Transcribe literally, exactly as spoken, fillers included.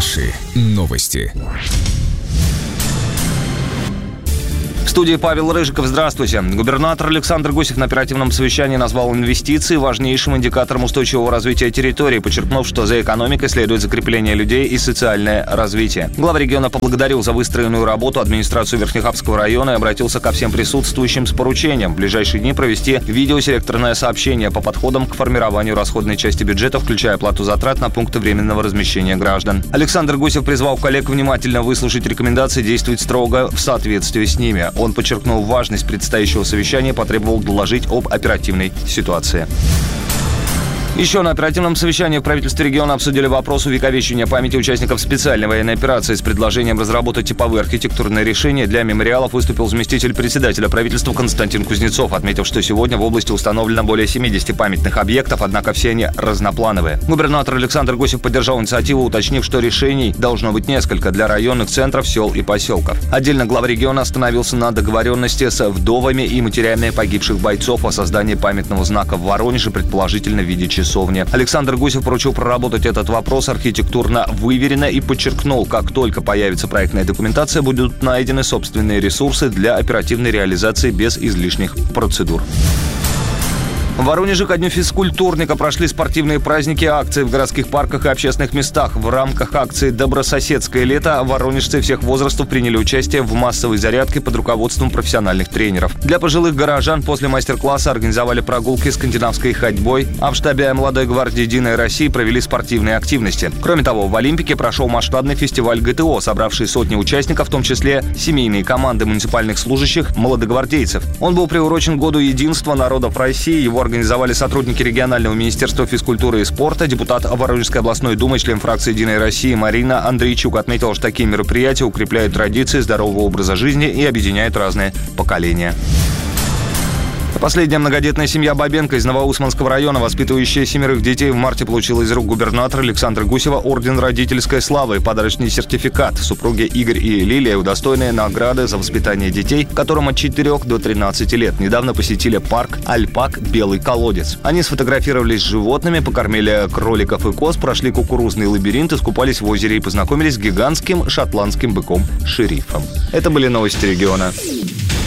Наши новости. В студии Павел Рыжиков. Здравствуйте. Губернатор Александр Гусев на оперативном совещании назвал инвестиции важнейшим индикатором устойчивого развития территории, подчеркнув, что за экономикой следует закрепление людей и социальное развитие. Глава региона поблагодарил за выстроенную работу администрацию Верхнехапского района и обратился ко всем присутствующим с поручением в ближайшие дни провести видеоселекторное сообщение по подходам к формированию расходной части бюджета, включая оплату затрат на пункты временного размещения граждан. Александр Гусев призвал коллег внимательно выслушать рекомендации, действовать строго в соответствии с ними. Он подчеркнул важность предстоящего совещания и потребовал доложить об оперативной ситуации. Еще на оперативном совещании в правительстве региона обсудили вопрос увековечения памяти участников специальной военной операции. С предложением разработать типовые архитектурные решения для мемориалов выступил заместитель председателя правительства Константин Кузнецов, отметив, что сегодня в области установлено более семидесяти памятных объектов, однако все они разноплановые. Губернатор Александр Гусев поддержал инициативу, уточнив, что решений должно быть несколько для районных центров, сел и поселков. Отдельно глава региона остановился на договоренности с вдовами и матерями погибших бойцов о создании памятного знака в Воронеже, предположительно в виде часов. Александр Гусев поручил проработать этот вопрос архитектурно выверенно и подчеркнул, как только появится проектная документация, будут найдены собственные ресурсы для оперативной реализации без излишних процедур. В Воронеже ко дню физкультурника прошли спортивные праздники и акции в городских парках и общественных местах. В рамках акции «Добрососедское лето» воронежцы всех возрастов приняли участие в массовой зарядке под руководством профессиональных тренеров. Для пожилых горожан после мастер-класса организовали прогулки скандинавской ходьбой, а в штабе молодой гвардии «Единой России» провели спортивные активности. Кроме того, в Олимпике прошел масштабный фестиваль ГТО, собравший сотни участников, в том числе семейные команды муниципальных служащих, молодогвардейцев. Он был приурочен к Году единства народов России. Его организовали сотрудники регионального министерства физкультуры и спорта. Депутат Воронежской областной думы, член фракции «Единой России» Марина Андрейчук отметила, что такие мероприятия укрепляют традиции здорового образа жизни и объединяют разные поколения. Последняя многодетная семья Бабенко из Новоусманского района, воспитывающая семерых детей, в марте получила из рук губернатора Александра Гусева орден родительской славы и подарочный сертификат. Супруги Игорь и Лилия удостоенные награды за воспитание детей, которым от четырёх до тринадцати лет. Недавно посетили парк «Альпак. Белый колодец». Они сфотографировались с животными, покормили кроликов и коз, прошли кукурузный лабиринт, искупались в озере и познакомились с гигантским шотландским быком-шерифом. Это были новости региона.